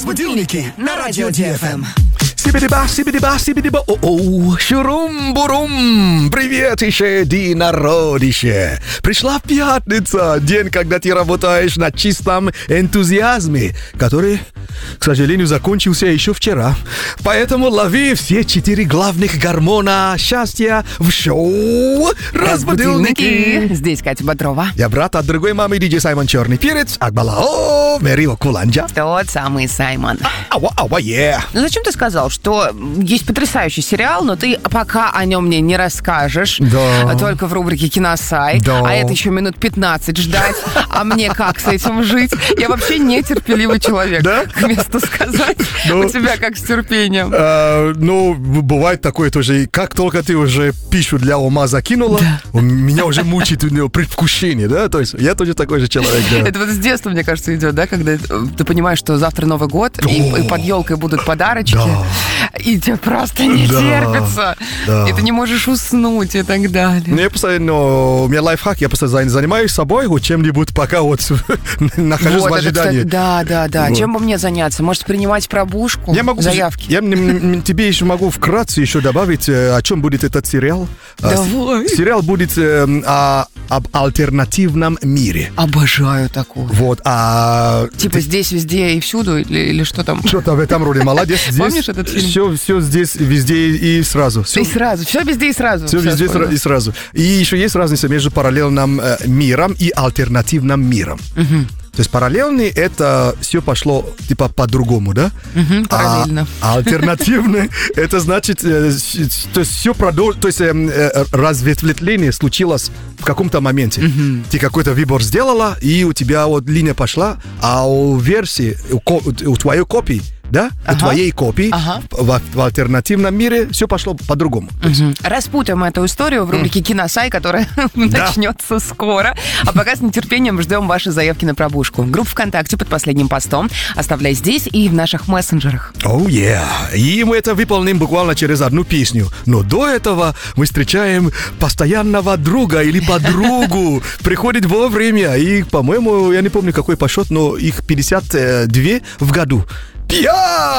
Разбудилники на радио ДФМ. Сибидиба, о-о, шурум-бурум, приветище, народище. Пришла пятница, день, когда ты работаешь на чистом энтузиазме, который, к сожалению, закончился еще вчера. Поэтому лови все 4 главных гормона счастья в шоу «Разбудилники». Здесь Катя Бодрова. Я брат от другой мамы, диджей Саймон Черный Перец, Акбалао, Мерио Куланджа. Тот самый Саймон. Yeah. Ну зачем ты сказал, что есть потрясающий сериал, но ты пока о нем мне не расскажешь, Да. только в рубрике «Киносай», Да. а это еще минут 15 ждать, а мне как с этим жить? Я вообще нетерпеливый человек, Да? к месту сказать. Ну. У тебя как с терпением? Ну, бывает такое тоже. Как только ты уже пищу для ума закинула, меня уже мучает предвкушение, да? То есть я тоже такой же человек, да. Это вот с детства, мне кажется, идет, да, когда ты понимаешь, что завтра Новый год, и под елкой будут подарочки, и тебе просто не Да. терпится, Да. и ты не можешь уснуть и так далее. Ну, я постоянно, у меня лайфхак, я постоянно занимаюсь собой вот чем-нибудь, пока вот нахожусь в это, ожидании. кстати, да. Вот. Чем бы мне заняться? Может, принимать пробушку? Я могу, Заявки? я тебе еще могу вкратце еще добавить, о чем будет этот сериал. Давай. Сериал будет об альтернативном мире. Обожаю такое. Вот, Типа здесь, везде и всюду? Или что там? что-то в этом роде. Молодец. Здесь Помнишь этот фильм? Все здесь, везде и сразу. Всё, И сразу. Все везде и сразу. все везде вспомнила. и сразу. И еще есть разница между параллельным миром и альтернативным миром. То есть параллельный — это все пошло типа по-другому, да? параллельно. А альтернативный — это значит, то есть все то есть разветвление случилось в каком-то моменте. Ты какой-то выбор сделала, и у тебя вот линия пошла, а у версии, у твоей копии, да? У твоей копии в альтернативном мире все пошло по-другому. Распутаем эту историю в рубрике «Киносай», которая начнется скоро. А пока с нетерпением ждем ваши заявки на пробушку. Группа ВКонтакте под последним постом. Оставляй здесь и в наших мессенджерах. Oh yeah. И мы это выполним буквально через одну песню. Но до этого мы встречаем постоянного друга или подругу. Приходит вовремя. И, по-моему, я не помню, какой по счету, но их 52 в году.